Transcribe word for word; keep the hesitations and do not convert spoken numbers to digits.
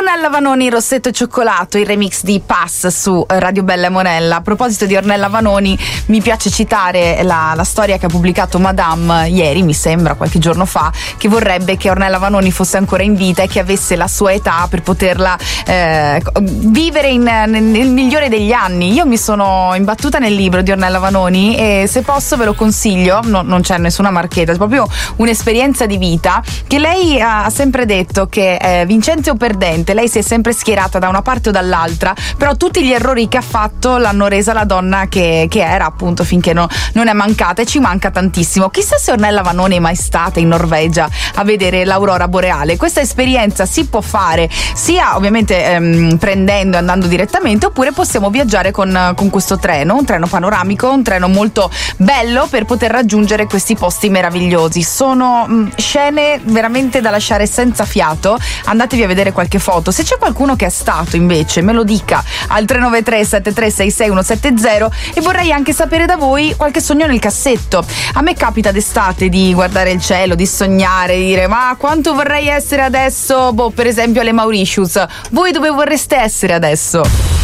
Ornella Vanoni, Rossetto e Cioccolato, il remix di Pass su Radio Bella e Monella. A proposito di Ornella Vanoni, mi piace citare la, la storia che ha pubblicato Madame ieri, mi sembra, qualche giorno fa, che vorrebbe che Ornella Vanoni fosse ancora in vita e che avesse la sua età per poterla eh, vivere in, nel migliore degli anni. Io mi sono imbattuta nel libro di Ornella Vanoni e se posso ve lo consiglio, no, non c'è nessuna marchetta, è proprio un'esperienza di vita che lei ha sempre detto che eh, vincente o perdente, lei si è sempre schierata da una parte o dall'altra, però tutti gli errori che ha fatto l'hanno resa la donna che, che era, appunto, finché no, non è mancata, e ci manca tantissimo. Chissà se Ornella Vanoni è mai stata in Norvegia a vedere l'aurora boreale. Questa esperienza si può fare sia ovviamente ehm, prendendo e andando direttamente, oppure possiamo viaggiare con, con questo treno, un treno panoramico, un treno molto bello per poter raggiungere questi posti meravigliosi. Sono mh, scene veramente da lasciare senza fiato. Andatevi a vedere qualche foto. Se c'è qualcuno che è stato invece, me lo dica al tre nove tre sette tre sei sei uno sette zero, e vorrei anche sapere da voi qualche sogno nel cassetto. A me capita d'estate di guardare il cielo, di sognare, di dire ma quanto vorrei essere adesso, boh, per esempio alle Mauritius. Voi dove vorreste essere adesso?